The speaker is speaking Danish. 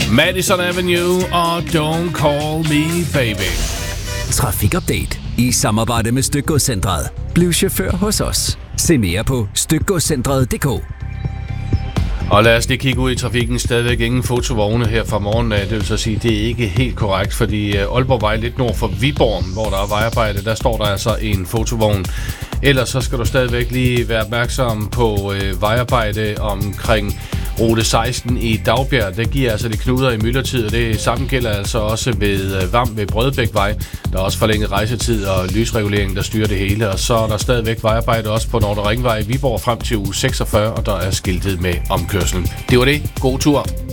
Madison Avenue og Don't Call Me Baby. Trafikupdate i samarbejde med Stykgodscentret. Bliv chauffør hos os. Se mere på stykgodscentret.dk. Og lad os lige kigge ud i trafikken. Stadigvæk ingen fotovogne her fra morgenen af. Det vil så sige, det er ikke helt korrekt, fordi Aalborgvej lidt nord for Viborg, hvor der er vejarbejde, der står der altså en fotovogn. Ellers så skal du stadigvæk lige være opmærksom på vejarbejde omkring rute 16 i Dagbjerg. Det giver altså de knuder i myldretid, og det samme gælder altså også ved Vam ved Brødebækvej. Der er også forlænget rejsetid og lysregulering, der styrer det hele. Og så er der stadigvæk vejarbejde også på Nordre Ringvej i Viborg frem til uge 46, og der er skiltet med omkørselen. Det var det. God tur.